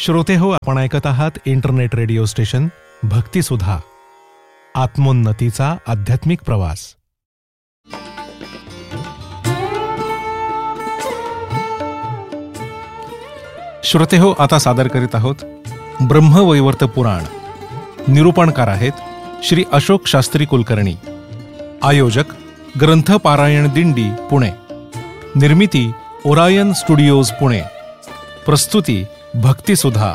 श्रोते हो, आपण ऐकत आहात इंटरनेट रेडिओ स्टेशन भक्तिसुधा, आत्मोन्नतीचा आध्यात्मिक प्रवास. श्रोते हो, आता सादर करीत आहोत ब्रह्मवैवर्त पुराण. निरूपणकार आहेत श्री अशोक शास्त्री कुलकर्णी. आयोजक ग्रंथ पारायण दिंडी पुणे. निर्मिती ओरायन स्टुडिओज पुणे. प्रस्तुती भक्तिसुधा.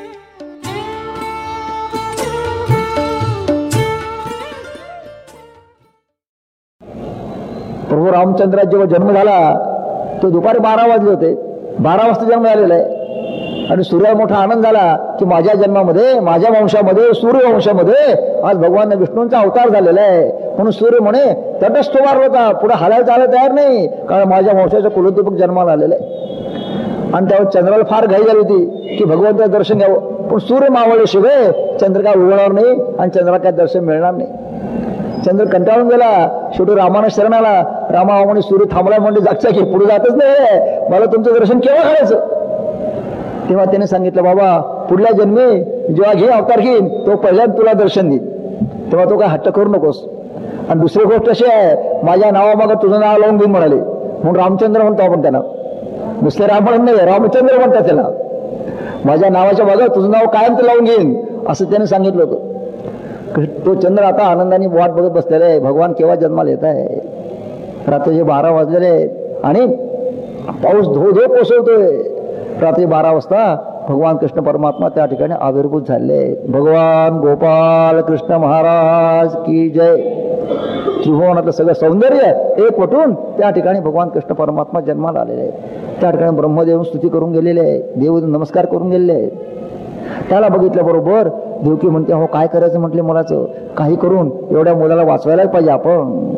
प्रभू रामचंद्राचा जेव्हा जन्म झाला तो दुपारी 12 वाजले होते. 12 वाजता जन्म झालेला आहे आणि सूर्याला मोठा आनंद झाला की माझ्या जन्मामध्ये, माझ्या वंशामध्ये, सूर्यवंशामध्ये आज भगवान विष्णूंचा अवतार झालेला आहे. म्हणून सूर्य म्हणे तटस्थ उभारला होता, पुढे हालायला चालायला तयार नाही, कारण माझ्या वंशाचा कुलदीपक जन्माला आलेला आहे. आणि त्यावर चंद्राला फार घाई झाली होती की भगवंताचं दर्शन घ्यावं, पण सूर्य मावळल्याशिवाय चंद्र काय उगवणार नाही आणि चंद्राला काय दर्शन मिळणार नाही. चंद्र कंटाळून गेला. शेवटी रामाने शरण आला. रामा म्हणे सूर्य थांबला म्हणजे जागचा की पुढे जातच नाही, मला तुमचं दर्शन केव्हा करायचं. तेव्हा त्याने सांगितलं, बाबा पुढल्या जन्मी जेव्हा घे अवतार घेईन तो पहिल्यांदा तुला दर्शन देईन, तेव्हा तो काय हट्ट करू नकोस. आणि दुसरी गोष्ट अशी आहे, माझ्या नावामागं तुझं नाव लावून घेईन म्हणाले. म्हणून रामचंद्र म्हणतो आपण त्यांना, नुसते राम म्हणत नाही, रामचंद्र म्हणतात त्याला. माझ्या नावाच्या मागं तुझं नाव कायम ते लावून घेईन असं त्याने सांगितलं होतं. तो चंद्र आता आनंदाने वाट बघत बसलेला आहे, भगवान केव्हा जन्माला येत आहे. रात्रीचे 12 वाजलेले आहेत आणि पाऊस धो धो कोसळतोय. रात्री 12 वाजता भगवान कृष्ण परमात्मा त्या ठिकाणी आविर्भूत झाले. भगवान गोपाल कृष्ण महाराज की जय. त्रिभुवनातलं सगळं सौंदर्य एक वटून त्या ठिकाणी भगवान कृष्ण परमात्मा जन्माला आलेले आहेत. त्या ठिकाणी ब्रह्मदेव स्तुती करून गेलेले आहे, देव नमस्कार करून गेलेले आहेत. त्याला बघितल्याबरोबर देवकी म्हणते, हो काय करायचं म्हटले मुलाचं, काही करून एवढ्या मुलाला वाचवायलाच पाहिजे. आपण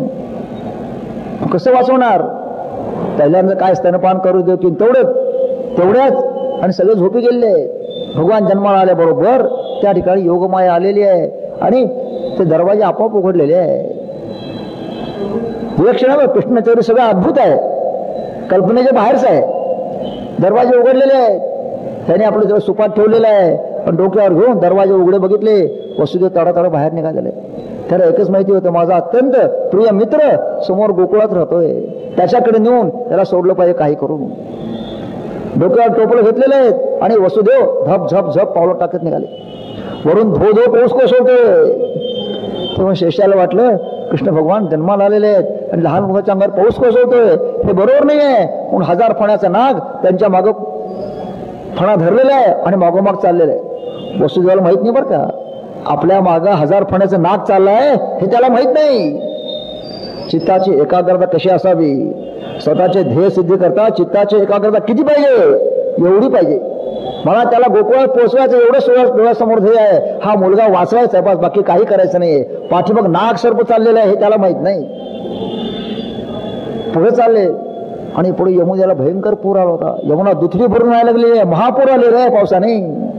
कसं वाचवणार. पहिल्यांदा काय स्तनपान करू देवकी तेवढ्याच आणि सगळे झोपी गेलेले. भगवान जन्माला आल्याबरोबर त्या ठिकाणी योगमाया आलेली आहे आणि ते दरवाजे आपोआप उघडलेले आहे. विलक्षण कृष्णचरी सगळं अद्भुत आहे, कल्पनेच्या बाहेरच आहे. दरवाजे उघडलेले आहेत. त्याने आपलं जवळ सुपात ठेवलेलं आहे, पण डोक्यावर घेऊन दरवाजे उघडे बघितले. वसुदेव तडा बाहेर निघालेले. त्याला एकच माहिती होतं, माझा अत्यंत प्रिय मित्र समोर गोकुळात राहतोय, त्याच्याकडे नेऊन त्याला सोडलं पाहिजे काही करून. डोक्यावर टोपलं घेतलेले आहेत आणि वसुदेव झप झप झप पावलं टाकत निघाले. वरून धो धो पाऊस कोसळतोय. तेव्हा शेषाला वाटलं कृष्ण भगवान जन्माला आलेले आहेत आणि लहान मुलाच्या अंगावर पाऊस कोसळतोय, हे बरोबर नाही आहे. म्हणून 1000 फण्याचा नाग त्यांच्या मागं फणा धरलेला आहे आणि मागोमाग चाललेला आहे. वसुदेवाला माहित नाही बरं का, आपल्या मागं 1000 फण्याचं नाग चाललाय हे त्याला माहित नाही. चित्ताची एकाग्रता कशी असावी, स्वतःचे ध्येय सिद्धी करता चित्ताची एकाग्रता किती पाहिजे, एवढी पाहिजे. मला त्याला गोकुळात पोहोचवायचं एवढं डोळ्यासमोर ध्येय आहे. हा मुलगा वाचवायचा आहे, बस बाकी काही करायचं नाहीये. पाठीमाग नाग सर्प चाललेलं आहे हे त्याला माहित नाही. पुढे चालले आणि पुढे यमुनेला भयंकर पूर आला होता. यमुना दुथडी भरून यायला लागली, महापूर आलेला आहे पावसाने.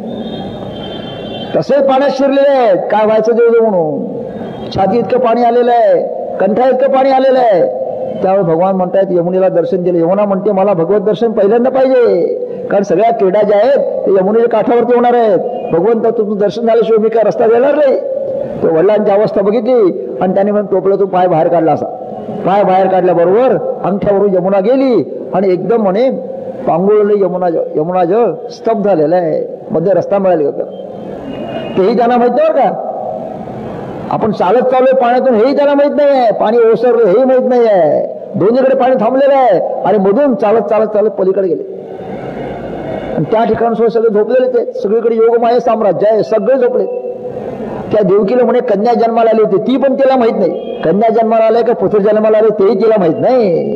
तसे पाण्यात शिरलेले आहेत, काय व्हायचं देऊ म्हणून. छाती इतकं पाणी आलेलं आहे, कंठा इतकं पाणी आलेलं आहे. त्यावेळी भगवान म्हणतायत यमुनेला दर्शन दिलं. यमुना म्हणते मला भगवत दर्शन पहिल्यांदा पाहिजे, कारण सगळ्या क्रीडा ज्या आहेत ते यमुनेच्या काठावरती होणार आहेत. भगवंत तुझं दर्शन झाल्याशिवाय मी काय रस्ता देणार नाही. तो वडिलांची अवस्था बघितली आणि त्याने म्हणून टोपलं तू पाय बाहेर काढला. असा पाय बाहेर काढल्याबरोबर अंगठ्यावरून यमुना गेली आणि एकदम म्हणे पांगुळले यमुना जळ स्तब्ध झालेला आहे. मध्ये रस्ता मिळाला होता. तेही त्यांना माहित नाही बरं का. आपण चालत चाललोय पाण्यातून हेही त्याला माहित नाही आहे. पाणी ओसरलं हेही माहित नाही आहे. दोन्हीकडे पाणी थांबलेलं आहे आणि मधून चालत चालत चालत पलीकडे गेले आणि त्या ठिकाणी सगळे झोपलेले. ते सगळीकडे योगमाया साम्राज्य आहे, सगळे झोपले. त्या देवकीला म्हणे कन्या जन्माला आली होती, ती पण तिला माहित नाही. कन्या जन्माला आले का पुत्र जन्माला आले तेही तिला माहित नाही.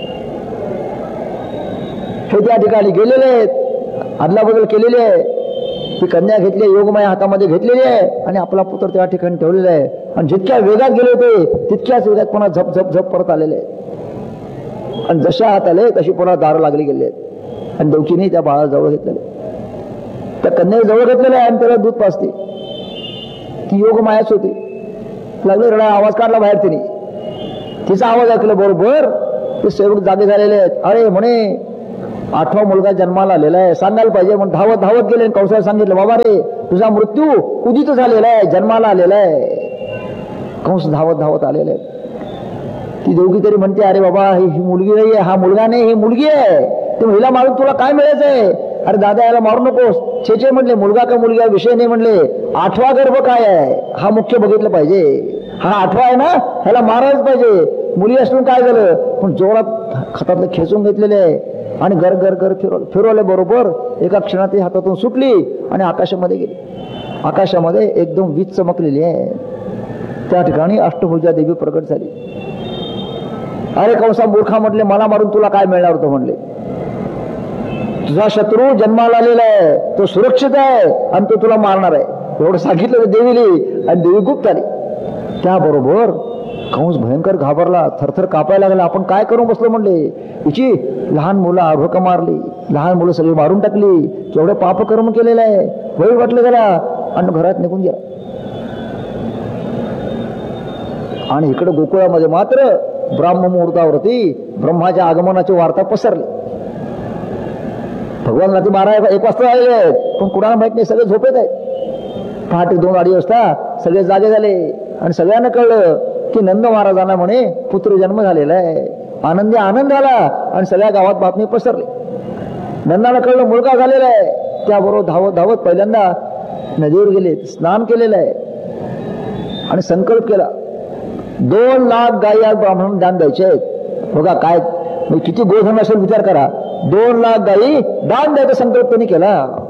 हे त्या ठिकाणी गेलेले आहेत, अदलाबदल केलेली आहे. ती कन्या घेतली, योगमाया हातामध्ये घेतलेली आहे आणि आपला पुत्र त्या ठिकाणी ठेवलेला आहे. आणि जितक्या वेगात गेले होते तितक्याच वेगात पुन्हा झप झप झप परत आलेले आहेत. आणि जशा हात आले तशी पुन्हा दारं लागली गेले आहेत. आणि देवकीने त्या बाळा जवळ घेतलेले, त्या कन्या जवळ घेतलेलं आहे आणि त्याला दूध पाजते. ती योगमायाच होती. लागले रडा, आवाज काढला बाहेर तिने. तिचा आवाज ऐकला बरोबर ते सेवक जागे झालेले आहेत. अरे म्हणे 8वा मुलगा जन्माला आलेला आहे, सांगायला पाहिजे. म्हणून धावत धावत गेले, कंसाला सांगितलं, बाबा रे तुझा मृत्यू उदित झालेला आहे, जन्माला आलेला आहे. कंस धावत धावत आलेला आहे. ती दोघी तरी म्हणते, अरे बाबा ही मुलगी नाही आहे, हा मुलगा नाही, ही मुलगी आहे. ते महिला मारून तुला काय मिळायचंय? अरे दादा याला मारू नकोस. छे म्हणले, मुलगा का मुलगा विषय नाही म्हणले, 8वा गर्भ काय आहे हा मुख्य बघितलं पाहिजे. हा 8वा आहे ना, ह्याला मारायलाच पाहिजे. मुली असून काय झालं, पण जोरात हातातलं खेचून घेतलेले आहे आणि घर घर घर फिरवले. बरोबर एका क्षणात ती हातातून सुटली आणि आकाशामध्ये गेली. आकाशामध्ये एकदम वीज चमकलेली आहे. त्या ठिकाणी अष्टभुजा देवी प्रकट झाली. अरे कंसा मूर्खा म्हटले, मला मारून तुला काय मिळणार होतं म्हणले. तुझा शत्रू जन्माला आलेला आहे, तो सुरक्षित आहे आणि तो तुला मारणार आहे एवढं सांगितलं देवीली. आणि देवी गुप्त आली. त्याबरोबर कंस भयंकर घाबरला, थरथर कापायला लागला. आपण काय करून बसलो म्हणले. हिची लहान मुलं आढोक मारली, लहान मुलं सगळी मारून टाकली, केवढं पापकर्म केलेलं आहे. वाईट वाटलं त्याला आणि घरात निघून गेला. आणि इकडे गोकुळामध्ये मात्र ब्राह्म मुहूर्तावरती ब्रह्माच्या आगमनाची वार्ता पसरली. भगवान रात्री 12-1 वाजता आलेले आहेत, पण कुणाला माहित नाही, सगळे झोपेत आहेत. पहाटे 2-2:30 वाजता सगळे जागे झाले आणि सगळ्यांना कळलं की नंद महाराजांना म्हणे पुत्र जन्म झालेला आहे. आनंदी आनंद झाला आणि सगळ्या गावात बातमी पसरली. नंदाला कळलं मुलगा झालेला आहे. त्याबरोबर धावत धावत पहिल्यांदा नदीवर गेले, स्नान केलेलं आहे आणि संकल्प केला 2 लाख गायी आज ब्राह्मण दान द्यायचे आहेत. बघा काय किती गोधन असेल विचार करा. 2 लाख गायी दान द्यायचा संकल्प त्यांनी केला.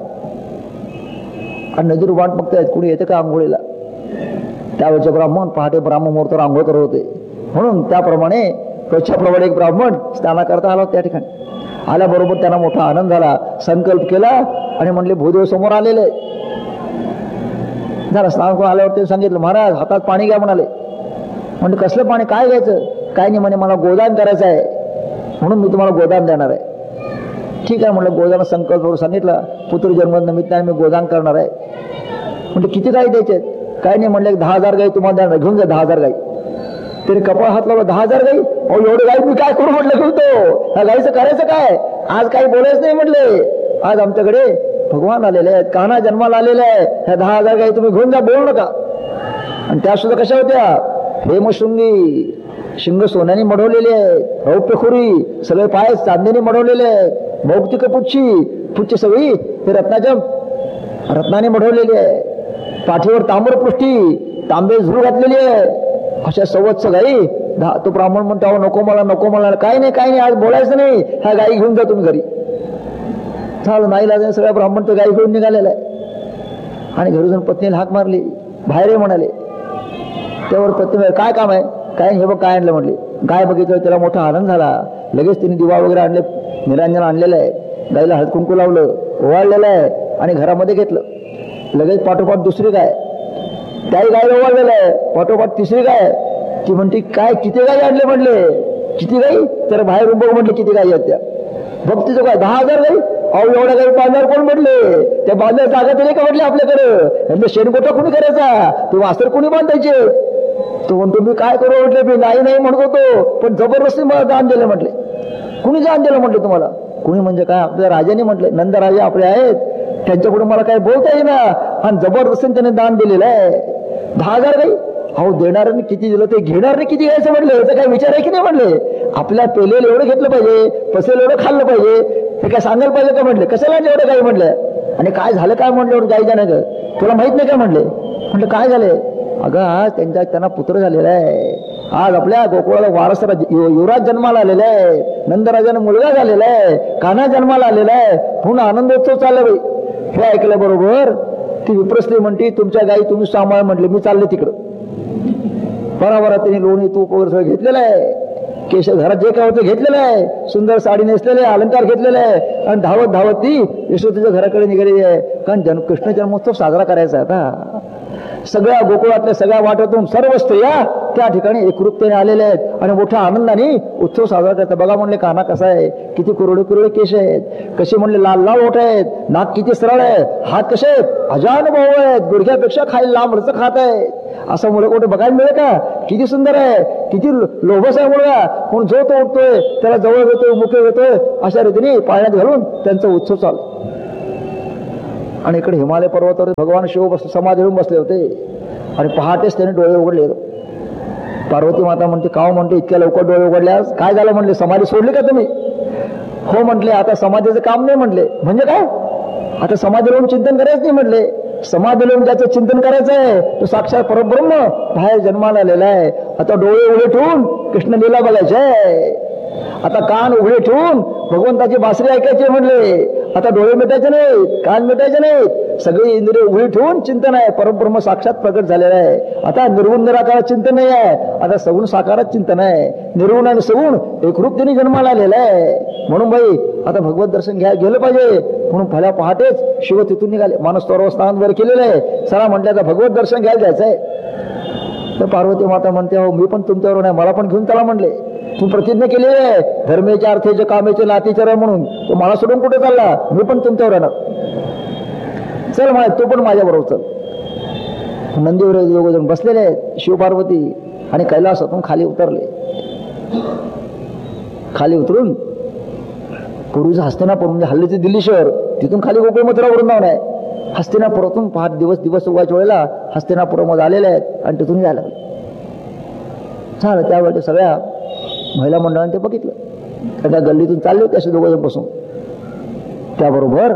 आणि नदीवर वाट बघतायत कुणी येतं का आंघोळीला. त्यावेळेचे ब्राह्मण पहाटे ब्राह्म मुहूर्तावर आंघोळ करत होते. म्हणून त्याप्रमाणे रोजच्याप्रमाणे एक ब्राह्मण स्नाना करता आला त्या ठिकाणी. आल्याबरोबर त्यांना मोठा आनंद झाला. संकल्प केला आणि म्हणले भूदेव समोर आलेले. जरा स्नान करून आल्यावर ते सांगितलं, महाराज हातात पाणी घ्या म्हणाले. म्हणजे कसलं पाणी, काय घ्यायचं? काय नाही म्हणे, मला गोदान करायचं आहे म्हणून मी तुम्हाला गोदान देणार आहे. ठीक आहे म्हणलं, गोदान संकल्प करून सांगितला. पुत्र जन्म निमित्ताने मी गोदान करणार आहे. म्हणजे किती गाई द्यायचे? काय नाही म्हणले, 10,000 गाई तुम्हाला देणार, घेऊन जा 10,000 गाई. तरी कपाळ हात लावला, 10,000 गाई? अहो एवढे गाई मी काय करू म्हटलं, घेतो ह्या गाईचं करायचं काय? आज काही बोलायचं नाही म्हटले. आज आमच्याकडे भगवान आलेले आहेत, कान्हा जन्माला आलेले आहे. ह्या 10,000 गाई तुम्ही घेऊन जा, बोलू नका. आणि त्या सुद्धा कशा होत्या? हेमशृंगी, शिंग सोन्याने मढवलेले आहेत, रौप्यखुरी, सगळे पाय चांदीने मढवलेले आहेत, मौक्तिक पुच्छ सगळी ते रत्नाने मढवलेली आहे. पाठीवर ताम्रपृष्ठी, तांबे झुळ घातलेली आहे. अशा सवत्स गाई. तो ब्राह्मण म्हणतो, नको मला, नको मला. काय नाही आज बोलायचं नाही, ह्या गाई घेऊन जा तुम्ही घरी. झालं नाही लागेल, सगळ्या ब्राह्मण तो गाई घेऊन निघालेला आहे. आणि घरी जाऊन पत्नीला हाक मारली, बाहेर म्हणाले. त्यावर पत्नी, काय काम आहे? काय हे बघ काय आणलं म्हटले. गाय बघितलं, त्याला मोठा आनंद झाला. लगेच तिने दिवा वगैरे आणले, निरांजन आणलेलं आहे, गायला हळद कुंकू लावलं, ओवाळलेलं आहे आणि घरामध्ये घेतलं. लगेच पाठोपाठ दुसरी गाय, त्याही गायला ओवाळलेलं आहे. पाठोपाठ तिसरी गाय. ती म्हणते, काय किती गाई आणले म्हटले? किती गाई? तर बाहेर बघ म्हटले किती गाई आहेत त्या. भक्तीचं काय 10,000 गाई? अहो एवढ्या गाई बांधार कोण म्हटले? त्या बांधार जागा तरी का म्हटले आपल्याकडं? यांना शेणगोटा कुणी करायचा? ते वासर कुणी बांधायचे? तो म्हणतो, मी काय करू म्हटले, मी नाही म्हणत होतो, पण जबरदस्ती मला दान दिलं म्हटले. कुणी दान दिलं म्हटले तुम्हाला? कुणी म्हणजे काय? आपल्या राजाने म्हटले, नंद राजा आपले आहेत, त्यांच्यापुढे मला काय बोलता येईना आणि जबरदस्तीने त्याने दान दिलेलं आहे. 10,000 गाई? अहो देणाऱ्यांनी किती दिलं, ते घेणाऱ्यांनी किती घ्यायचं म्हटलं, याचा काय विचार आहे की नाही म्हटले. आपल्या पेलेल एवढं घेतलं पाहिजे, पसेल एवढं खाल्लं पाहिजे, हे काय सांगायला पाहिजे का म्हटले. कशाला एवढं गाई म्हटलं? आणि काय झालं काय म्हटलं गाई जाणं, तुला माहित नाही का म्हटले. म्हटलं काय झाले? अगं आज त्यांना पुत्र झालेला आहे. आज आपल्या गोकुळाला वारस युवराज जन्माला आलेला आहे, नंदराजाने मुलगा झालेला आहे, कान्हा जन्माला आलेला आहे, म्हणून आनंदोत्सव चालला बाई. हे ऐकलं बरोबर ती विप्रस्त्री म्हणते, तुमच्या गाई तुम्ही सांभाळ म्हटले, मी चालले तिकडं. बरोबर त्यांनी लोणी तूप वगैरे सगळं घेतलेलं आहे, केश घरात जे काय होतं घेतलेलं आहे, सुंदर साडी नेसलेले, अलंकार घेतलेला आहे आणि धावत ती यशोदेच्या घराकडे निघालेली आहे. कारण कृष्ण जन्मोत्सव साजरा करायचा आता. सगळ्या गोकुळातल्या सगळ्या वाटातून सर्व स्त्रिया त्या ठिकाणी एकरूपतेने आलेल्या आहेत आणि मोठ्या आनंदाने उत्सव साजरा करतात. बघा म्हणले काना कसा आहे, किती कुरडे कुरडे केश आहेत, कसे म्हणले लाल लाल ओठ आहेत, नाक किती सरळ आहे, हात कसे आहेत अजानुभव आहेत, गुडघ्यापेक्षा खाली लांब रच खात आहे. असं मुलं कुठे बघायला मिळेल का? किती सुंदर आहे, किती लोभस आहे मुलगा, म्हणून जो तो उठतोय त्याला जवळ घेतोय, मुखे घेतोय, अशा रीतीने पाळण्यात घालून त्यांचा उत्सव चालू. आणि इकडे हिमालय पर्वतावर भगवान शिव समाधी घेऊन बसले होते आणि पहाटेच त्याने डोळे उघडले. पार्वती माता म्हणते काव म्हणते इतक्या लवकर डोळे उघडल्यास काय झालं म्हणले, समाधी सोडली का तुम्ही? हो म्हटले, आता समाधीचं काम नाही म्हटले. म्हणजे काय? आता समाधी लावून चिंतन करायचं नाही म्हटले. समाधी लावून ज्याचं चिंतन करायचं आहे तो साक्षात परब्रह्म बाहेर जन्माला आलेला आहे. आता डोळे उघडे ठेवून कृष्ण लीला बघायचे आहे, आता कान उघडे ठेवून भगवंताची बासरी ऐकायची म्हणले. आता डोळे मिटायचे नाहीत, कान मिटायचे नाहीत, सगळी इंद्रिय उघडी ठेवून चिंतन आहे. परब्रह्म साक्षात प्रगट झालेला आहे. आता निर्गुण निराकारात चिंतन नाही आहे, आता सगुण साकारात चिंतन आहे. निर्गुण आणि सगुण एकरूपतेने जन्माला आलेला आहे. म्हणून बाई आता भगवत दर्शन गेलं पाहिजे. म्हणून भल्या पहाटेच शिव तिथून निघाले. मानसरोवर स्नान वर केलेलं आहे. चला म्हटलं आता भगवत दर्शन घ्यायला जायचंय. तर पार्वती माता म्हणते हो मी पण तुमच्यावर नाही, मला पण घेऊन चला म्हणले. तू प्रतिज्ञा केलेली आहे धर्मेचे अर्थेचे कामेचे नातीचर म्हणून, तो मला सोडून कुठे चालला? मी पण तुमच्यावर येणार. चल मला तू पण माझ्या बरोबर चल. नंदीवर दोघजण बसलेले आहेत शिव पार्वती आणि कैलासातून खाली उतरले. खाली उतरून पूर्वीचं हस्तिनापूर म्हणजे हल्लीचे दिल्ली शहर, तिथून खाली गोकुळ मथुरा वृंदावन आहे. हस्तिनापुरातून पहाट दिवस उगाच्या वेळेला हस्तिनापुरामध्ये आलेले आहेत आणि तिथून जायला झालं. त्यावेळेला सगळ्या महिला मंडळाने ते बघितलं. त्या गल्लीतून चालले होते असे दोघं बसून. त्याबरोबर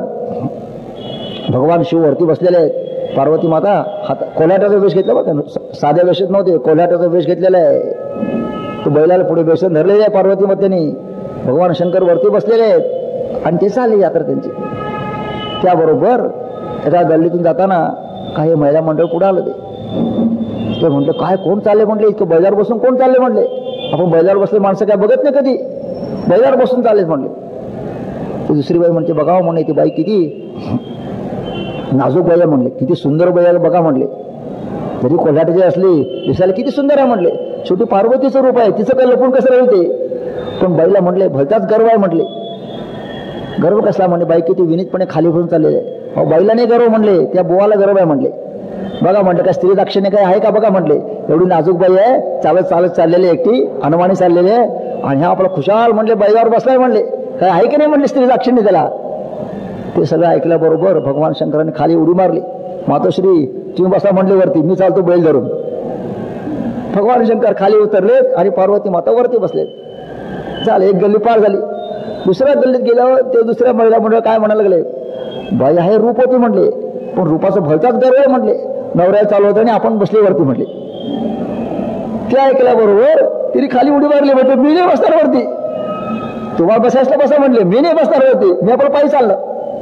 भगवान शिव वरती बसलेले आहेत. पार्वती माता हात कोल्हाट्याचा वेश घेतला बघा, साध्या वेशात नव्हते, कोल्हाट्याचा वेश घेतलेला आहे. तो बैलाला पुढे बेसन धरलेले आहे पार्वती मातेने. भगवान शंकर वरती बसलेले आहेत आणि ते चालले यात्रा त्यांची. त्याबरोबर त्या गल्लीतून जाताना काही महिला मंडळ पुढे आलं. ते म्हटलं काय कोण चालले म्हटले, इतकं बैलावर बसून कोण चालले म्हटले. आपण बैलावर बसले माणसं काय बघत नाही कधी, बैलावर बसून चाललेच म्हटले. ती दुसरी बाई म्हणते बघावं म्हणले ती बाई किती नाजूक बाई आहे म्हणले, किती सुंदर बाई आहे बघा म्हणले. जरी कोल्हाट्याची असली दिसायला किती सुंदर आहे म्हणले. शेवटी पार्वतीचं रूप आहे, तिचं काय लपून कसं राहील ते. पण बाईला म्हटले भलताच गर्व आहे म्हटले. गर्व कसला म्हणले, बाई किती विनीतपणे खाली होऊन चाललेले आहे. अहो बाईला नाही गर्व म्हणले, त्या बोवाला गर्व आहे म्हणले. बघा म्हटलं काय स्त्री दाक्षिण्य काय आहे का बघा म्हटले. एवढी नाजूक बाई आहे, चालत चालत चाललेली एकटी अनवाणी चाललेली आहे आणि ह्या आपला खुशाल म्हटले बैलावर बसलाय म्हणले. काय आहे की नाही म्हटले स्त्री दाक्षिण्य त्याला. ते सगळं ऐकल्याबरोबर भगवान शंकरांनी खाली उडी मारली. मातोश्री तुम्ही बसा म्हणले वरती, मी चालतो बैल धरून. भगवान शंकर खाली उतरलेत आणि पार्वती माता वरती बसलेत. झालं एक गल्ली पार झाली. दुसऱ्या गल्लीत गेल्यावर ते दुसऱ्या महिला मंडळ काय म्हणायला लागले, बाई आहे रूप होती म्हटले, पण रूपाचं भलताच गर्व आहे म्हटले. नवऱ्या चालवत आणि आपण बसले वरती म्हटले. ते ऐकल्याबरोबर तिने खाली उडी मारली. म्हटलं मी नाही बसणार वरती, तुम्हाला बसायला बसा म्हटले, मी नाही बसणार वरती, मी आपलं पायी चाललं.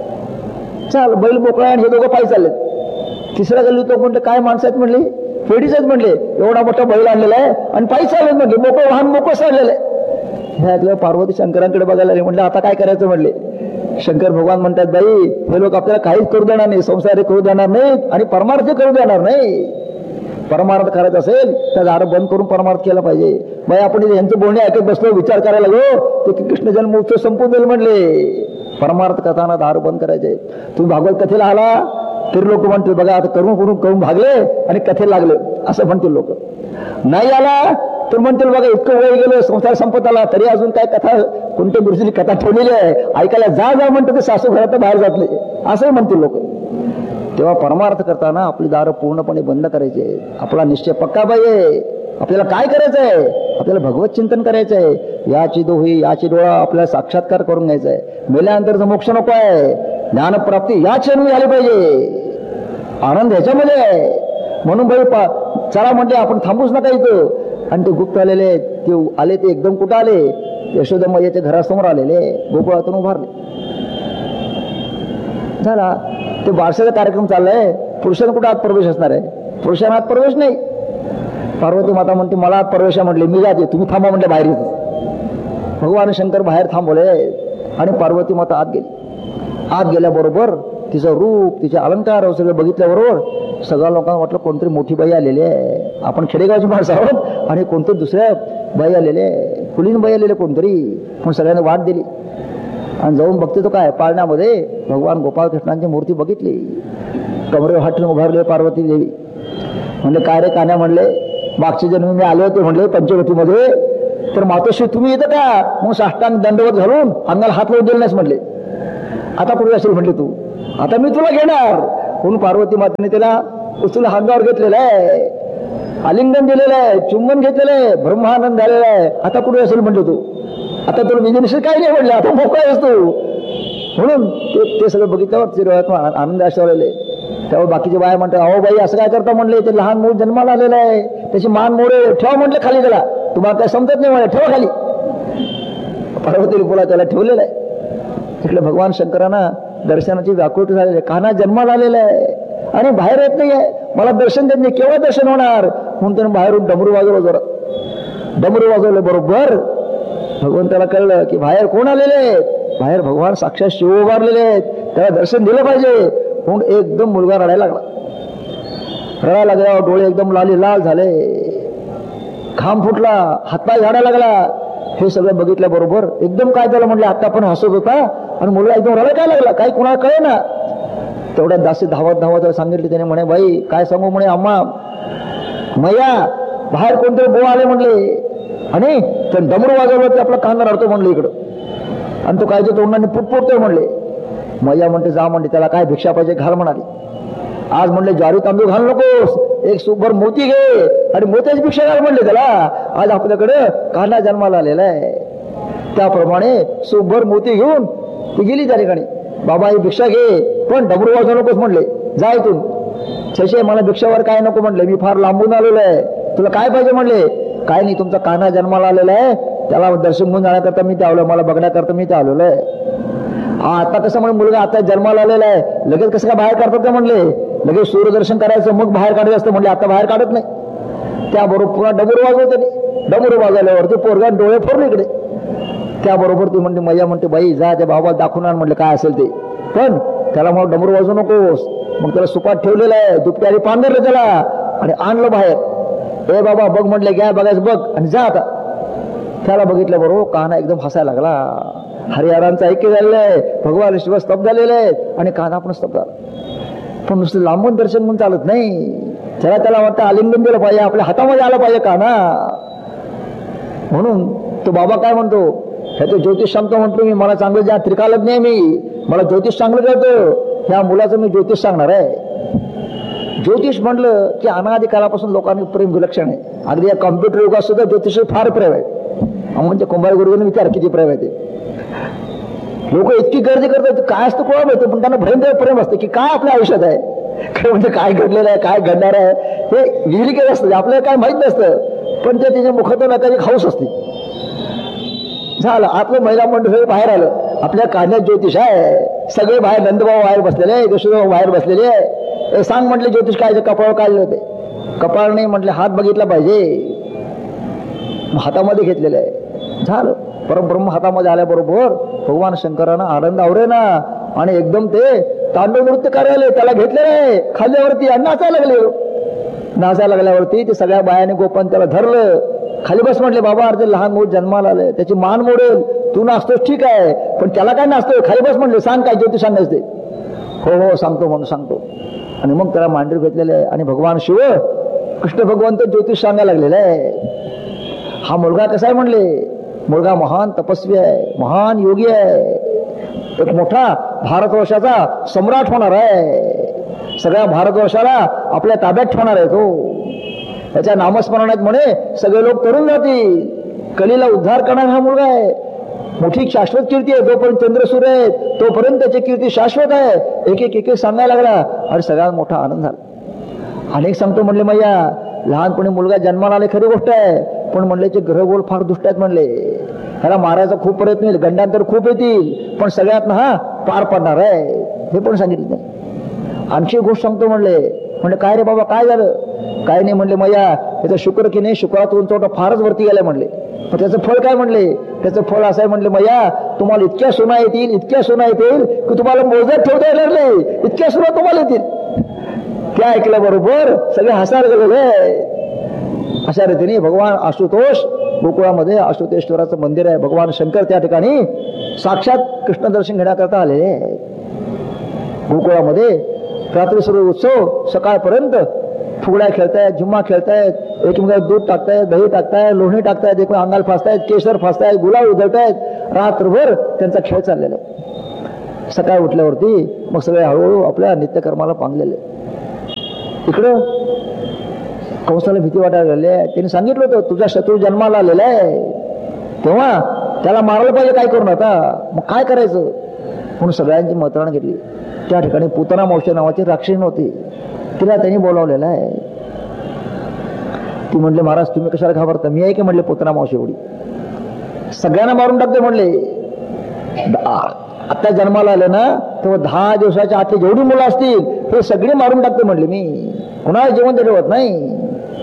चाल बैल मोकळा आणि हे दोघं पायी चाललेत. तिसऱ्या गल्लीत तो म्हटलं काय माणसं आहेत म्हणले, फेडीच आहेत म्हणले, एवढा मोठा बैल आणलेला आहे आणि पायी चालत म्हटले, मोकळं वाहन मोकळं चाललेलं आहे. हे ऐकलं पार्वती शंकरांकडे बघायला लागले. म्हटलं आता काय करायचं म्हणले. शंकर भगवान म्हणतात बाई हे लोक आपल्याला काहीच करू देणार नाही, संसारी करू देणार नाहीत आणि परमार्थ करू देणार नाही. परमार्थ करायचा असेल तर दार बंद करून परमार्थ केला पाहिजे. बाई आपण यांचं बोलणे ऐकत बसलो, विचार करायला लागलो ते कृष्ण जन्म उत्सव संपून जाईल म्हणले. परमार्थ करताना दार बंद करायचे. तुम्ही भागवत कथेला आला तरी लोक म्हणतील बघा आता करून भागले आणि कथेला लागले असं म्हणतील लोक. नाही आला तर म्हणतील बघा इतकं वय गेलं, संसार संपत आला तरी अजून काय कथा कोणत्या गुरुजींनी कथा ठेवलेली आहे, ऐकायला जा म्हणतो ते सासू घरात बाहेर जातले असंही म्हणतील लोक. तेव्हा परमार्थ करताना आपली दारं पूर्णपणे बंद करायचे. आपला निश्चय पक्का पाहिजे. आपल्याला काय करायचं आहे, आपल्याला भगवत चिंतन करायचं आहे. याची दोही याची डोळा आपल्याला साक्षात्कार करून घ्यायचा आहे. मेल्यानंतरचं मोक्ष नको आहे, ज्ञानप्राप्ती या क्षणी झाली पाहिजे. आनंद ह्याच्यामध्ये आहे. म्हणून बाई चला म्हणते आपण थांबूच नका इथं. आणि ते गुप्त आलेले ते आले, ते एकदम कुठं आले, यशोदा मैयाच्या घरासमोर आलेले, गोकुळातून उभारले. झाला ते बारशाचा कार्यक्रम चाललाय. पुरुषांना कुठे आत प्रवेश असणार आहे, पुरुषांना आत प्रवेश नाही. पार्वती माता म्हणते मला आत प्रवेश म्हणले, मी जाते तुम्ही थांबा म्हणले बाहेर येते. भगवान शंकर बाहेर थांबवले आणि पार्वती माता आत गेली. आत गेल्याबरोबर तिचं रूप तिचे अलंकार सगळं बघितल्याबरोबर सगळ्या लोकांना वाटलं कोणतरी मोठी बाई आलेली आहे, आपण खेडेगावची माणसं आहोत आणि कोणतरी दुसऱ्या बाई आलेले आहे, कुलीन बाई आलेले कोणतरी, पण सगळ्यांना वाट दिली. आणि जाऊन बघते तो काय पाळण्यामध्ये भगवान गोपाळकृष्णांची मूर्ती बघितली, कमरेवर हात ठेवून उभारले पार्वती देवी. म्हणले काय रे कान्या, म्हणले मागच्या जन्मी मी आले होते म्हणले पंचवटीमध्ये, तर मातोश्री तुम्ही येतं का? मग साष्टांग दंडवत घालून अंगाला हात लावून दिले नाहीस म्हणले. आता कुठे असेल म्हणले तू, आता मी तुला घेणार. म्हणून पार्वती मातेने त्याला उचलून हातावर घेतलेलं आहे, आलिंगन दिलेलं आहे, चुंबन घेतलेलं आहे, ब्रह्मानंद झालेला आहे. आता कुठे असेल म्हणले तू, आता तुला विजयनिश्चित काही नाही म्हणले, आता मोकळा आहेस तू. म्हणून ते सगळं बघितल्यावर चिरवात आनंद आश्रवलेले. त्यावर बाकीचे बाया म्हणतात अहो बाई असं काय करता म्हणले, ते लहान मूळ जन्माला आलेलं आहे, त्याची मान मोडे ठेवा म्हटलं खाली, त्याला तुम्हाला काय समजत नाही म्हणे, ठेवा खाली. पार्वती बोला त्याला ठेवलेलं आहे. तिकडे भगवान शंकरांना दर्शनाची व्याकुळता झालेली आहे, कान्हा जन्माला आलेला आहे आणि बाहेर येत नाही आहे, मला दर्शन देत नाही, केव्हा दर्शन होणार? म्हणून त्यानं बाहेरून डमरू वाजवलं, जोरात डमरू वाजवलं. बरोबर भगवंताला कळलं की बाहेर कोण आलेले आहेत, बाहेर भगवान साक्षात शिव उभारलेले आहेत, त्याला दर्शन दिलं पाहिजे. म्हणून एकदम मुलगा रडायला लागला. रडायला लागल्यावर डोळे एकदम लाल झाले, घाम फुटला, हातपाय झाडायला लागला. हे सगळं बघितल्याबरोबर एकदम काय झालं म्हणले, आता पण हसत होता आणि मुलगा एकदम रडायला काय लागला, काही कुणाला कळे ना. तेवढ्यात दासी धावत सांगितले त्याने, म्हणे बाई काय सांगू म्हणे, अम्मा मैया बाहेर कोणतरी बोळ आले म्हणले आणि त्यानं डमरू वाजवलं, ते आपला कांदा रडतो म्हणले इकडं, आणि तो काय तोंडाने पुटपुटतोय म्हणले. मैया म्हणते जा म्हणते, त्याला काय भिक्षा पाहिजे घाल म्हणाली. आज म्हणले ज्वारी तांदूळ घाल नकोस, एक सुभर मोती घे आणि मोत्याची भिक्षा घाल म्हणले त्याला. आज आपल्याकडे कान्हा जन्माला आलेला आहे. त्याप्रमाणे सुभर मोती घेऊन ती गेली त्या ठिकाणी. बाबा ही भिक्षा घे, पण डमरू वाजवू नकोस म्हणले, जा इथून. छे मला भिक्षावर काय नको म्हणले, मी फार लांबून आलेलो आहे, तुला काय पाहिजे म्हणले. काय नाही, तुमचा कान्हा जन्माला आलेला आहे, त्याला दर्शन घेऊन जाण्याकरता मी ते आलो, मला बघण्याकरता मी ते आलेलो आहे. आता कसं म्हणे मुलगा आता जन्माला आलेला आहे, लगेच कसं काय बाहेर काढतात ते म्हणले, लगेच सूर्यदर्शन करायचं मग बाहेर काढायचं असतं म्हणले, आता बाहेर काढत नाही. त्याबरोबर पुन्हा डमरू वाजवते, डमरू वाजवल्यावरती पोरगा डोळे फोडले इकडे. त्याबरोबर ती म्हणते मैया म्हणते बाई जा त्या बाबा दाखवून आण म्हणले काय असेल ते, पण त्याला मग डमरू वाजवू नकोस. मग त्याला सुपात ठेवलेलं आहे, दुपट्याने पांघरलं त्याला आणि आणलं बाहेर. ए बाबा बघ म्हटले, घ्या बघायचं बघ आणि जा आता. त्याला बघितलं बरोबर कान्हा एकदम हसायला लागला. हरिहरांचं ऐक्य झालेलं आहे, भगवान शिव स्तब्ध झालेले आहेत आणि कान्हा पण स्तब्ध झाला. पण नुसतं लांबून दर्शन म्हणून चालत नाही, त्याला वाटतं आलिंगन दिलं पाहिजे, आपल्या हातामध्ये आलं पाहिजे कान्हा. म्हणून तो बाबा काय म्हणतो, ह्याचं ज्योतिष सांगतो म्हणतो मी, मला चांगलं ज्या त्रिकालज्ञ आहे मी, मला ज्योतिष चांगलं कळतं, ह्या मुलाचं मी ज्योतिष सांगणार आहे. ज्योतिष म्हटलं की अनादी कालापासून लोकांनी प्रेम विलक्षण आहे. अगदी या कॉम्प्युटर युगात सुद्धा ज्योतिष फार प्रेम आहे. म्हणजे कुंभार गुरुजींनी विचार किती प्रेम आहे ते. लोक इतकी गर्दी करतात, काय असतं कोणा माहिती, पण त्यांना भयंकर प्रेम असतं की काय आपल्या आयुष्यात आहे, काय म्हणजे काय घडलेलं आहे, काय घडणार आहे हे विहिली केलं असतं, आपल्याला काय माहित नसतं, पण ते त्याच्या मुखातून एखादी खाऊस असते. झालं आपलं महिला मंडळ बाहेर आलं, आपल्या कान्ह्यात ज्योतिष आहे, सगळे बाहेर, नंदभाऊ बाहेर बसलेले आहे, यशोदाभाऊ बाहेर बसलेले आहे. सांग म्हटले ज्योतिष काय, कपाळ काढले होते, कपाळ नाही म्हटले हात बघितला पाहिजे, हातामध्ये घेतलेलं आहे. झालं परमब्रह्म हातामध्ये आल्याबरोबर भगवान शंकरांना आनंद आवरे ना, आणि एकदम ते तांडव नृत्य करायला त्याला घेतलेलं आहे खाल्ल्यावरती आणि नाचायला लागले. नाचायला लागल्यावरती ते सगळ्या बायाने गोपान त्याला धरलं, खाली बस म्हटले, बाबा अर्धे लहान मूल जन्माला आले, त्याची मान मोडेल, तू नाचतोस ठीक आहे, पण त्याला काय नाचतोय, खाली बस म्हटले, सांग काय ज्योतिष सांगायचं ते. हो हो सांगतो म्हणून सांगतो. आणि मग त्याला मांडीवर घेतलेलं आहे आणि भगवान शिव कृष्ण भगवंत ज्योतिष सांगायला लागलेला आहे. हा मुलगा कसा आहे म्हणले, मुलगा महान तपस्वी आहे, महान योगी आहे, एक मोठा भारतवर्षाचा सम्राट होणार आहे, सगळ्या भारतवर्षाला आपल्या ताब्यात ठेवणार आहे तो. त्याच्या नामस्मरणात म्हणे सगळे लोक तरुण जातील, कलीला उद्धार करणारा हा मुलगा आहे, मोठी शाश्वत कीर्ती आहे, जोपर्यंत चंद्रसूर्य आहे तोपर्यंत त्याची कीर्ती शाश्वत आहे. एक एक सांगायला लागला आणि सगळ्यात मोठा आनंद झाला. अनेक सांगतो म्हणले मैया, लहानपणी मुलगा जन्माला आले खरी गोष्ट आहे, पण म्हणले ग्रहगोल फार दुष्ट आहेत म्हणले, ह्याला मारायचा खूप प्रयत्न येईल, गंडांतर खूप येतील, पण सगळ्यात हा पार पडणार आहे, हे पण सांगितलं नाही. आणखी गोष्ट सांगतो म्हणले काय रे बाबा काय झालं, काय नाही म्हणले मैया, त्याचं शुक्र की नाही, शुक्रात उंचवटा फारच वरती गेलाय म्हणले, पण त्याचं फळ काय म्हणले, त्याचं फळ असं आहे म्हणले मैया, तुम्हाला इतक्या सोना येतील, इतक्या सोना येतील की तुम्हाला मोजत ठेवता येणार नाही, इतक्या सोना तुम्हाला येतील. त्या ऐकल्याबरोबर सगळे हसायला गेलेले. अशा रीतीने भगवान आशुतोष गोकुळामध्ये आशुतोषेश्वराचं मंदिर आहे. भगवान शंकर त्या ठिकाणी साक्षात कृष्ण दर्शन घेण्याकरता आलेले आहे. गोकुळामध्ये रात्री सुरू उत्सव, सकाळपर्यंत फुगड्या खेळतायत, झुम्मा खेळतायत, एकमेकाला दूध टाकतायत, दही टाकतायत, लोणी टाकतायत, एकमेक अंगाला फासतायत, केशर फासतायत, गुलाब उधळतायत. रात्रभर त्यांचा खेळ चाललेला आहे. सकाळी उठल्यावरती मग सगळे हळूहळू आपल्या नित्यकर्माला पांगलेले. इकडं कंसाला भीती वाटायला लागली आहे. त्यांनी सांगितलं होतं तुझा शत्रू जन्माला आलेला आहे, तेव्हा त्याला मारायला पाहिजे, काय करून आता मग काय करायचं म्हणून सगळ्यांची मतदान घेतली. त्या ठिकाणी पूतना मावशी नावाची राक्षसीण होती, तिला त्यांनी बोलावलेलं आहे. ती म्हणले महाराज तुम्ही कशाला घाबरता, मी आहे की म्हणले पूतना मावशी एवढी, सगळ्यांना मारून टाकते म्हणले. आता जन्माला आले ना तेव्हा 10 दिवसाच्या आतली जेवढी मुलं असतील हे सगळी मारून टाकते म्हणले, मी कुणाला जेवण ठेवत नाही.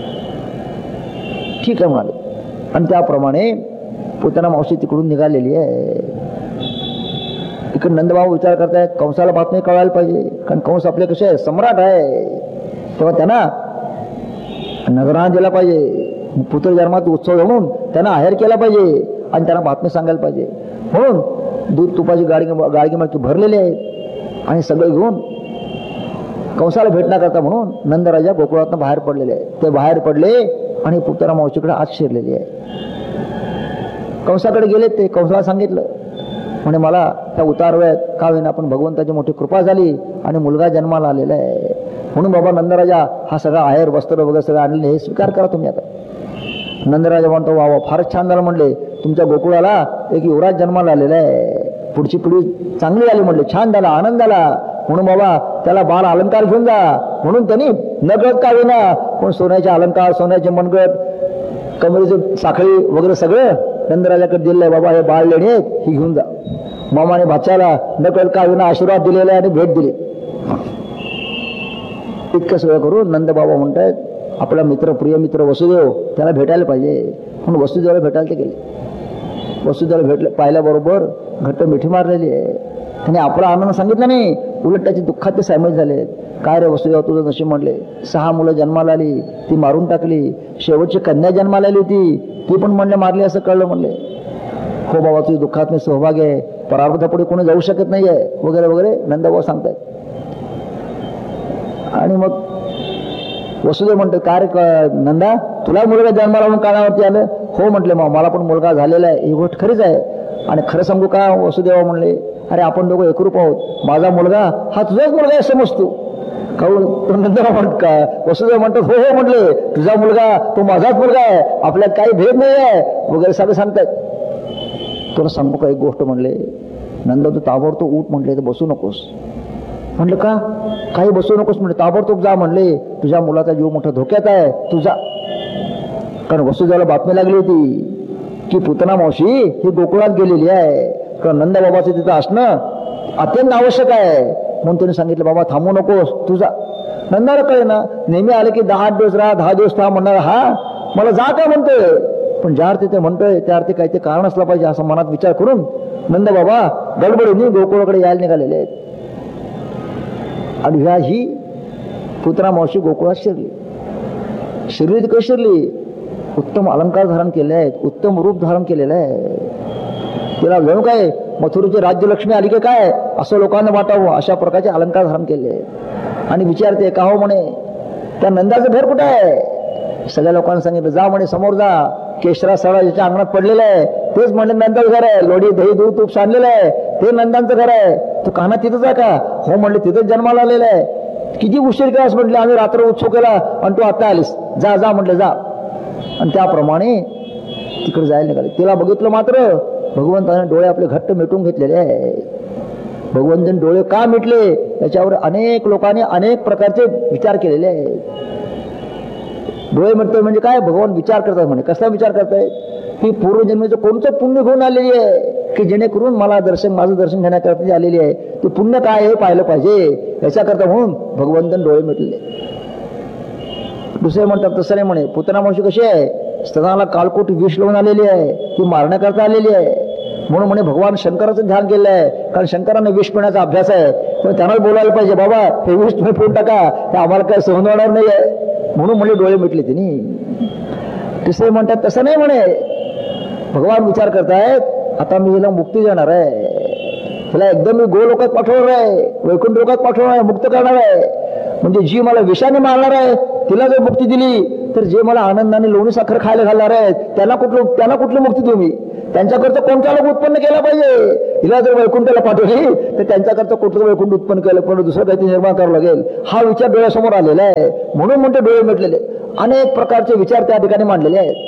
ठीक आहे म्हणाले. आणि त्याप्रमाणे पूतना मावशी तिकडून निघालेली आहे. इकडे नंदभाऊ विचार करतायत कंसाला बातमी कळायला पाहिजे, कारण कंस आपले कसे आहे सम्राट आहे, तेव्हा त्यांना नजराणा दिला पाहिजे, पुत्र जन्माचा उत्सव म्हणून त्यांना आहेर केला पाहिजे आणि त्यांना बातमी सांगायला पाहिजे. म्हणून दूध तुपाची गाडगी भरलेली आहेत आणि सगळे घेऊन कंसाला भेटण्याकरता म्हणून नंदराजा गोकुळातून बाहेर पडलेले आहेत. ते बाहेर पडले आणि पुतना मावशीकडे आत शिरलेली आहे. कंसाकडे गेले, ते कंसाला सांगितलं म्हणे मला त्या उतार वयात का होईना पण भगवंताची मोठी कृपा झाली आणि मुलगा जन्माला आलेला आहे, म्हणून बाबा नंदराजा हा सगळा आहेर वस्त्र वगैरे सगळं आणलेले हे स्वीकार करा तुम्ही आता. नंदराजा म्हणतो वा वा फारच छान झालं म्हणले, तुमच्या गोकुळाला एक युवराज जन्माला आलेला आहे, पुढची पिढी चांगली झाली म्हणले, छान झाला, आनंद झाला, म्हणून बाबा त्याला बाल अलंकार घेऊन जा. म्हणून त्यांनी नकळत का होईना पण सोन्याचे अलंकार, सोन्याचे मनगट, कमरेचे साखळी वगैरे सगळं नंदराजाकडे दिलेलं आहे. बाबा हे बाळ लेणी आहेत, ही घेऊन जा. मामाने भाच्याला नकळत का होईना आशीर्वाद दिलेला आहे आणि भेट दिली. इतकं सगळं करून नंदबाबा म्हणतात आपला मित्र, प्रिय मित्र वसुदेव त्याला भेटायला पाहिजे, म्हणून वसुदेवाला भेटायला ते गेले. वसुदेवाला पाहिल्याबरोबर घट्ट मिठी मारलेली आहे. त्याने आपला आनंद सांगितला नाही, उलट त्याची दुःखात ते सहमत झाले. काय रे वसुदेव तुझं नशीब म्हणले, 6 मुलं जन्माला आली, ती मारून टाकली, शेवटची कन्या जन्माला आली होती, ती पण म्हणले मारली असं कळलं म्हणले. हो बाबा तुझी दुःखात मी सहभागी आहे, परार्थापुढे कोणी जाऊ शकत नाहीये वगैरे वगैरे नंदबाबा सांगतायत. आणि मग वसुदेव म्हणतो काय रे नंदा तुला मुलगा जन्माला म्हणून कानावरती आलं. हो म्हटले मग मला पण मुलगा झालेला आहे, ही गोष्ट खरीच आहे. आणि खरं सांगू का वसुदेवा म्हणले, अरे आपण दोघं एकरूप आहोत, माझा मुलगा हा तुझाच मुलगा आहे समजतो. तो नंदरा म्हणत का वसुदेव म्हणतात हो हो म्हटले तुझा मुलगा तो माझाच मुलगा आहे, आपल्यात काही भेद नाही आहे वगैरे सगळं सांगतायत. तुला सांगू का एक गोष्ट म्हणले, नंदा तू ताबडतोब उठ म्हटले, तर बसू नकोस. म्हणलं का, काही बसू नकोस म्हणले, ताबडतोब जा म्हणले, तुझ्या मुलाचा जीव मोठा धोक्यात आहे, तू जा. कारण वसुदेवाला बातमी लागली होती की पूतना मावशी ही गोकुळात गेलेली आहे, कारण नंदबाबाचं तिथं असणं अत्यंत आवश्यक आहे. म्हणून त्यांनी सांगितलं बाबा थांबू नकोस, तू जा. नंदाला कळे ना, नेहमी आले की 10 दिवस राहा, 10 दिवस थांब म्हणणार, हा मला जा काय म्हणतोय, पण ज्या अर्थी ते म्हणतोय त्या अर्थी काही ते कारण असलं पाहिजे असं मनात विचार करून नंदबाबा गडबडीने गोकुळाकडे यायला निघालेले आहेत. आणि ह्या ही पूतना मावशी गोकुळात शिरली ती कशी शिरली, उत्तम अलंकार धारण केले आहेत, उत्तम रूप धारण केलेलं आहे. तिला जणू काय मथुरेची राज्यलक्ष्मी आली की काय असं लोकांना वाटावं अशा प्रकारचे अलंकार धारण केले आहेत. आणि विचारते का हो म्हणे त्या नंदाचं घर कुठं आहे. सगळ्या लोकांना सांगितलं जा म्हणे समोर जा, केशरा सळा ज्याच्या अंगणात पडलेलं आहे तेच म्हणले नंदाचं घर आहे, लोडी दही दूध तूप सांडलेलं आहे ते नंदांचं घर आहे. तू काना तिथंच आहे का, हो म्हणले तिथंच जन्माला आलेला आहे. किती उशीर केलास म्हटले, आम्ही रात्र उत्सव केला आणि तू आता आलीस, जा जा म्हटले जा. आणि त्याप्रमाणे तिकडे जायला निघाले. तिला बघितलं मात्र भगवंताने डोळे आपले घट्ट मिटून घेतलेले आहे. भगवंताने डोळे का मिटले याच्यावर अनेक लोकांनी अनेक प्रकारचे विचार केलेले आहेत. डोळे मिटतोय म्हणजे काय, भगवान विचार करतात म्हणे. कसला विचार करताय की पूर्वजन्मीचं कोणतं पुण्य घेऊन आलेली आहे की जेणेकरून मला माझं दर्शन घेण्याकरता आलेली आहे, ते पुण्य काय हे पाहिलं पाहिजे याच्याकरता म्हणून भगवंताने डोळे मिटले. दुसरे म्हणतात तसं नाही म्हणे, पूतना मावशी कशी आहे, स्तनाला कालकोट विष लावून आलेली आहे, ती मारण्याकरता आलेली आहे. म्हणून म्हणे भगवान शंकराचं ध्यान केलं आहे, कारण शंकरांना विष पिण्याचा अभ्यास आहे. पण त्यांना बोलायला पाहिजे, बाबा हे विष तुम्ही पिऊन टाका, ते आम्हाला काय सहन होणार नाही आहे. म्हणून म्हणे डोळे मिटले तिने. तिसरे म्हणतात तसं नाही म्हणे, भगवान विचार करतायत आता मी हिला मुक्ती देणार आहे, हिला एकदम मी गोलोकात पाठवणार आहे, वैकुंठ लोकात पाठवणार आहे, मुक्त करणार आहे. म्हणजे जी मला विषाने मारणार आहे तिला जर मुक्ती दिली तर जे मला आनंदाने लोणी साखर खायला घालणार आहेत त्यांना कुठली मुक्ती तुम्ही? त्यांच्याकरता कोणत्या लोक उत्पन्न केला पाहिजे? हिला जर वैकुंठाला पाठवली तर त्यांच्याकरता कुठलं वैकुंठ उत्पन्न केलं, पण दुसरं काहीतरी निर्माण करावं लागेल. हा विचार डोळ्यासमोर आलेला आहे. म्हणून म्हणते डोळे मिटलेले. अनेक प्रकारचे विचार त्या ठिकाणी मांडलेले आहेत.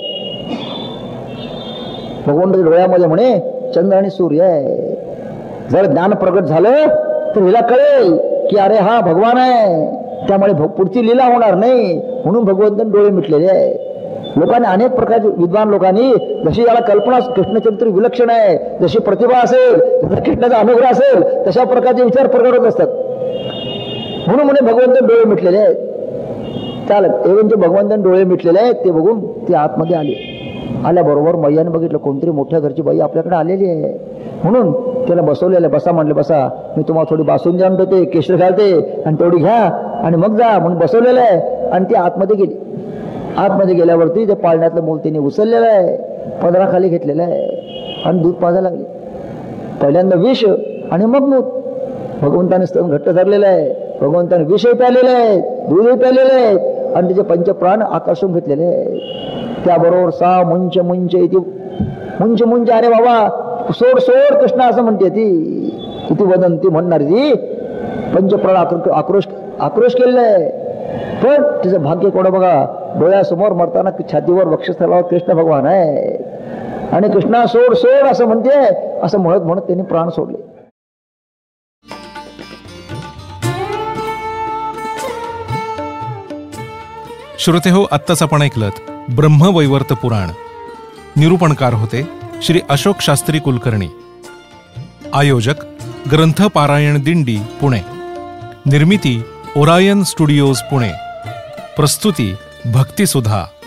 भगवंताच्या डोळ्यामध्ये म्हणे चंद्र आणि सूर्य आहे. जर ज्ञान प्रगट झालं तर हिला कळेल की अरे हा भगवान आहे, त्यामुळे पुढची लीला होणार नाही. म्हणून भगवंतांनी डोळे मिटलेले आहे. लोकांनी अनेक प्रकारचे विद्वान लोकांनी जशी याला कल्पना कृष्णचरित्र विलक्षण आहे, जशी प्रतिभा असेल, कृष्णाचा अनुग्रह असेल, तशा प्रकारचे विचार प्रगट होत असतात. म्हणून म्हणे भगवंतांनी डोळे मिटलेले आहेत. चालत एवढे जे भगवंतांनी डोळे मिटलेले आहेत ते बघून ती आतमध्ये आली. आल्याबरोबर मैयाने बघितलं कोणतरी मोठ्या घरची बाई आपल्याकडे आलेली आहे. म्हणून त्याला बसवलेलं, बसा म्हणले, बसा मी तुम्हाला थोडी बासुंदी आणून देते, केशर घालते आणि तेवढी घ्या आणि मग जा म्हणून बसवलेलं आहे. आणि ती आतमध्ये गेली. आतमध्ये गेल्यावरती ते पाळण्यातलं मूल तिने उचललेलं आहे, पदराखाली घेतलेलं आहे आणि दूध पाजायला लागले. पहिल्यांदा विष आणि मग दूध. भगवंताने स्तन घट्ट धरलेलं आहे, भगवंताने विषही प्यालेले आहेत, दूधही प्यालेले आहेत आणि तिचे पंचप्राण आकर्षून घेतलेले आहेत. त्याबरोबर सा मुंच मुंच इथे मुंच मुंच, अरे बाबा सोड सोड कृष्ण असं म्हणते ती. किती वदन ती म्हणणारी ती पंचप्राण आक्रोश केलेला आहे. पण तिचं भाग्य कोणा बघा, डोळ्यासमोर मरताना छातीवर वक्षस्थळावर कृष्ण भगवान आहे आणि कृष्णा सोड सोड असं म्हणते. असं म्हणत म्हणत त्यांनी प्राण सोडले. श्रोतेहो, आत्ताच आपण ऐकलत ब्रह्मवैवर्त पुराण. निरूपणकार होते श्री अशोक शास्त्री कुलकर्णी. आयोजक ग्रंथ पारायण दिंडी पुणे. निर्मिती ओरायन स्टुडिओज पुणे. प्रस्तुती भक्तिसुधा.